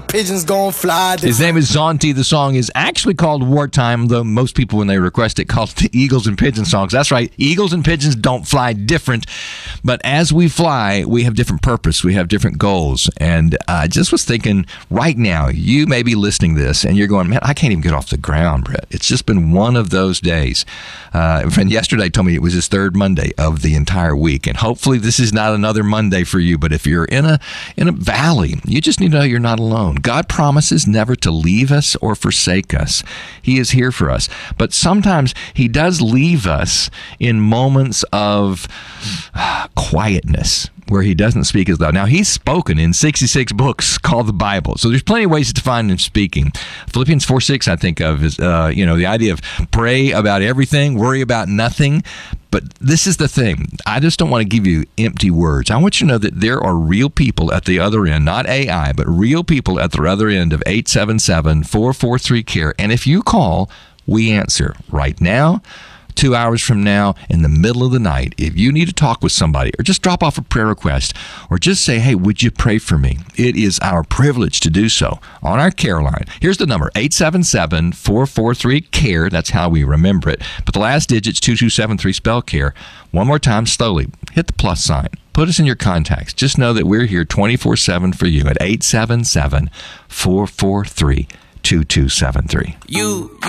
pigeons gon' fly. His name is Zonti. The song is actually called Wartime, though most people, when they request it, call it the Eagles and Pigeons songs. That's right. Eagles and pigeons don't fly different. But as we fly, we have different purpose. We have different goals. And I just was thinking right now, you may be listening to this, and you're going, man, I can't even get off the ground, Brett. It's just been one of those days. A friend yesterday told me it was his third Monday of the entire week. And hopefully this is not another Monday for you. But if you're in a valley, you just need to know you're not alone. God promises never to leave us or forsake us. He is here for us. But sometimes he does leave us in moments of quietness, where he doesn't speak as loud. Now, he's spoken in 66 books called the Bible. So there's plenty of ways to find him speaking. Philippians 4:6, I think of, is the idea of pray about everything, worry about nothing. But this is the thing. I just don't want to give you empty words. I want you to know that there are real people at the other end, not AI, but real people at the other end of 877-443-CARE. And if you call, we answer right now, 2 hours from now, in the middle of the night. If you need to talk with somebody, or just drop off a prayer request, or just say, hey, would you pray for me? It is our privilege to do so on our care line. Here's the number, 877-443-CARE. That's how we remember it. But the last digit's 2273, spell CARE. One more time, slowly. Hit the plus sign. Put us in your contacts. Just know that we're here 24/7 for you at 877-443-2273.